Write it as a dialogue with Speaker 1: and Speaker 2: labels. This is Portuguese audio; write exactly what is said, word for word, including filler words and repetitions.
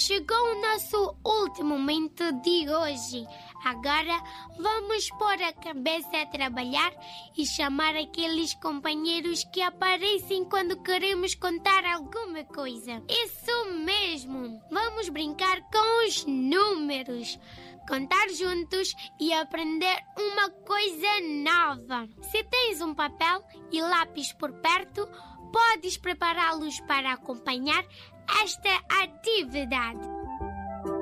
Speaker 1: chegou o nosso último momento de hoje. Agora vamos pôr a cabeça a trabalhar e chamar aqueles companheiros que aparecem quando queremos contar alguma coisa. Isso mesmo! Vamos brincar com os números, contar juntos e aprender uma coisa nova. Se tens um papel e lápis por perto, podes prepará-los para acompanhar esta atividade.